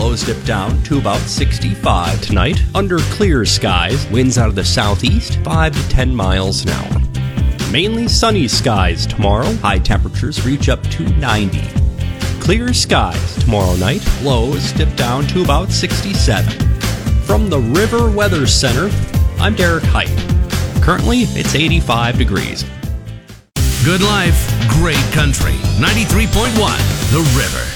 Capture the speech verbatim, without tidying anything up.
Lows dip down to about sixty-five. Tonight, under clear skies, winds out of the southeast, five to ten miles an hour. Mainly sunny skies tomorrow. High temperatures reach up to ninety. Clear skies tomorrow night. Lows dip down to about sixty-seven. From the River Weather Center, I'm Derek Height. Currently, it's eighty-five degrees. Good life, great country. ninety-three point one, The River.